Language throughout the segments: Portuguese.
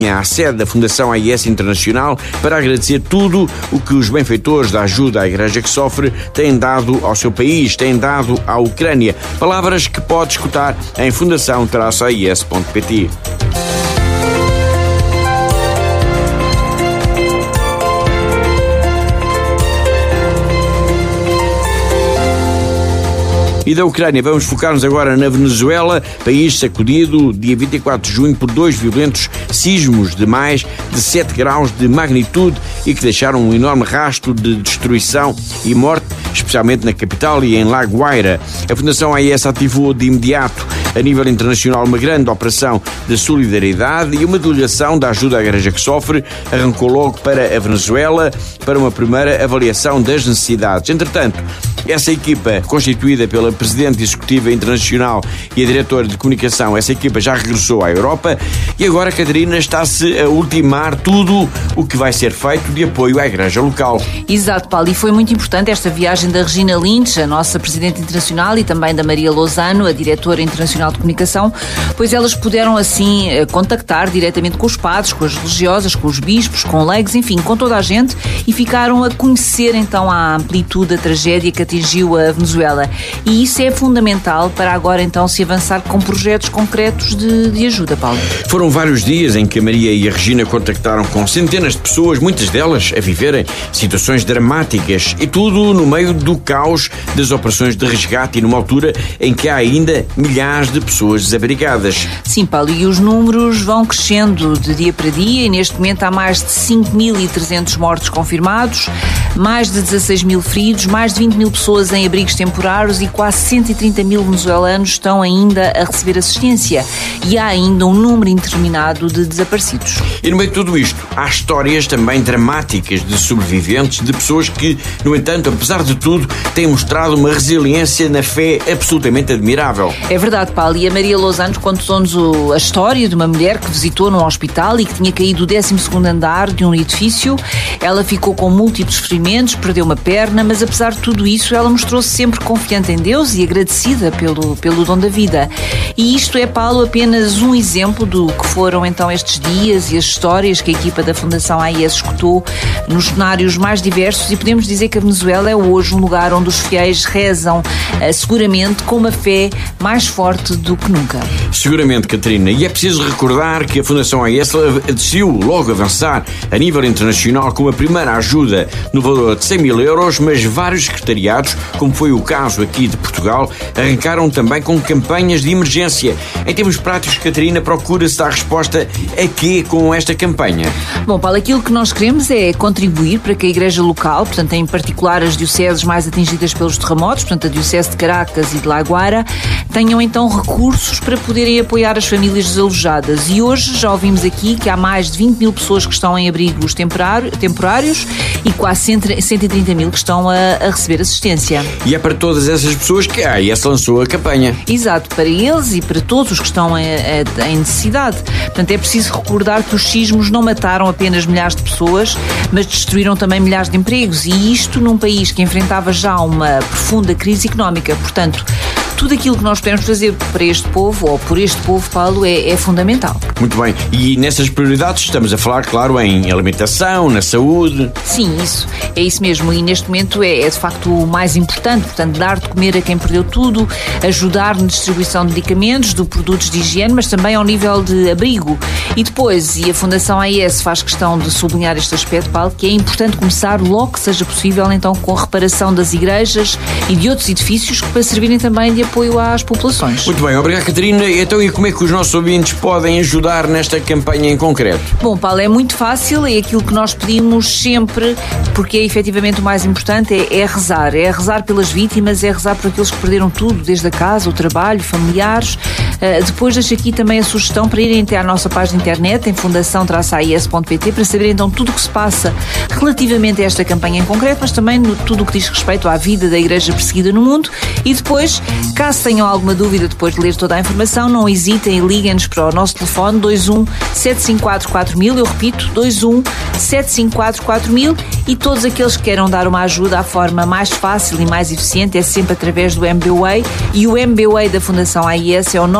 à sede da Fundação AIS Internacional para agradecer tudo o que os benfeitores da ajuda à Igreja que sofre têm dado ao seu país, têm dado à Ucrânia. Palavras que pode escutar em fundação-ais.pt. E da Ucrânia, vamos focar-nos agora na Venezuela, país sacudido dia 24 de junho por 2 violentos sismos de mais de 7 graus de magnitude e que deixaram um enorme rastro de destruição e morte, especialmente na capital e em La Guaira. A Fundação AIS ativou de imediato, a nível internacional, uma grande operação de solidariedade e uma delegação da ajuda à Igreja que sofre arrancou logo para a Venezuela para uma primeira avaliação das necessidades. Entretanto, essa equipa, constituída pela Presidente Executiva Internacional e a Diretora de Comunicação, essa equipa já regressou à Europa e agora, Catarina, está-se a ultimar tudo o que vai ser feito de apoio à Igreja local. Exato, Paulo, e foi muito importante esta viagem da Regina Lynch, a nossa Presidente Internacional, e também da Maria Lozano, a Diretora Internacional de Comunicação, pois elas puderam assim contactar diretamente com os padres, com as religiosas, com os bispos, com leigos, enfim, com toda a gente, e ficaram a conhecer então a amplitude da tragédia que atingiu a Venezuela. E isso é fundamental para agora então se avançar com projetos concretos de ajuda, Paulo. Foram vários dias em que a Maria e a Regina contactaram com centenas de pessoas, muitas delas a viverem situações dramáticas, e tudo no meio do caos das operações de resgate e numa altura em que há ainda milhares de pessoas desabrigadas. Sim, Paulo, e os números vão crescendo de dia para dia e neste momento há mais de 5.300 mortos confirmados, mais de 16 mil feridos, mais de 20 mil pessoas em abrigos temporários e quase 130 mil venezuelanos estão ainda a receber assistência. E há ainda um número indeterminado de desaparecidos. E no meio de tudo isto, há histórias também dramáticas de sobreviventes, de pessoas que, no entanto, apesar de tudo, têm mostrado uma resiliência na fé absolutamente admirável. É verdade, Paulo, e a Maria Lozano contou-nos a história de uma mulher que visitou num hospital e que tinha caído do 12º andar de um edifício. Ela ficou com múltiplos ferimentos, perdeu uma perna, mas apesar de tudo isso, ela mostrou-se sempre confiante em Deus e agradecida pelo dom da vida. E isto é, Paulo, apenas um exemplo do que foram então estes dias e as histórias que a equipa da Fundação AIS escutou nos cenários mais diversos, e podemos dizer que a Venezuela é hoje um lugar onde os fiéis rezam seguramente com uma fé mais forte do que nunca. Seguramente, Catarina, e é preciso recordar que a Fundação AIS decidiu logo avançar a nível internacional com a primeira ajuda no valor de 100 mil euros, mas vários secretariados, como foi o caso aqui de Portugal, arrancaram também com campanhas de emergência. Em termos práticos, Catarina, procura-se dar resposta a quê com esta campanha? Bom, Paulo, aquilo que nós queremos é contribuir para que a Igreja local, portanto, em particular as dioceses mais atingidas pelos terremotos, portanto, a Diocese de Caracas e de La Guaira, tenham então recursos para poderem apoiar as famílias desalojadas. E hoje já ouvimos aqui que há mais de 20 mil pessoas que estão em abrigos temporários e quase 130 mil que estão a receber assistência. E é para todas essas pessoas que a AIS lançou a campanha. Exato, para eles e para todos os que estão em necessidade. Portanto, é preciso recordar que os sismos não mataram apenas milhares de pessoas, mas destruíram também milhares de empregos, e isto num país que enfrentava já uma profunda crise económica. Portanto, tudo aquilo que nós podemos fazer para este povo, ou por este povo, Paulo, é fundamental. Muito bem. E nessas prioridades estamos a falar, claro, em alimentação, na saúde. Sim, é isso mesmo. E neste momento é de facto o mais importante. Portanto, dar de comer a quem perdeu tudo, ajudar na distribuição de medicamentos, de produtos de higiene, mas também ao nível de abrigo. E depois, e a Fundação AIS faz questão de sublinhar este aspecto, Paulo, que é importante começar logo que seja possível, então, com a reparação das igrejas e de outros edifícios para servirem também de apoio às populações. Muito bem, obrigado, Catarina. Então, e como é que os nossos ouvintes podem ajudar nesta campanha em concreto? Bom, Paulo, é muito fácil, é aquilo que nós pedimos sempre, porque é efetivamente o mais importante, é rezar pelas vítimas, é rezar por aqueles que perderam tudo, desde a casa, o trabalho, familiares. Depois deixo aqui também a sugestão para irem até à nossa página de internet, em fundação-ais.pt, para saber então tudo o que se passa relativamente a esta campanha em concreto, mas também tudo o que diz respeito à vida da Igreja perseguida no mundo. E depois, caso tenham alguma dúvida depois de ler toda a informação, não hesitem e liguem-nos para o nosso telefone 21 754 4000, eu repito, 21 754 4000, e todos aqueles que queiram dar uma ajuda, a forma mais fácil e mais eficiente é sempre através do MBWay, e o MBWay da Fundação AIS é o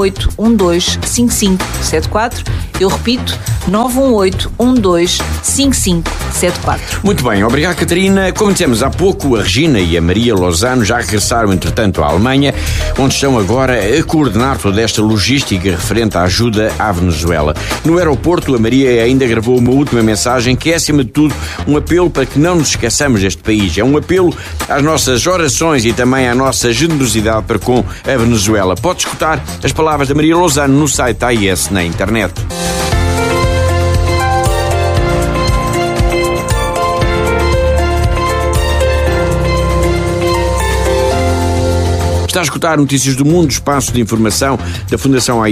918-125574. Eu repito, 918-125574. Muito bem, obrigado, Catarina. Como dissemos há pouco, a Regina e a Maria Lozano já regressaram, entretanto, à Alemanha, onde estão agora a coordenar toda esta logística referente à ajuda à Venezuela. No aeroporto, a Maria ainda gravou uma última mensagem que é, acima de tudo, um apelo para que não nos esqueçamos deste país. É um apelo às nossas orações e também à nossa generosidade para com a Venezuela. Pode escutar as palavras da Maria Lozano no site da AIS na internet. Está a escutar Notícias do Mundo, espaço de informação da Fundação AIS.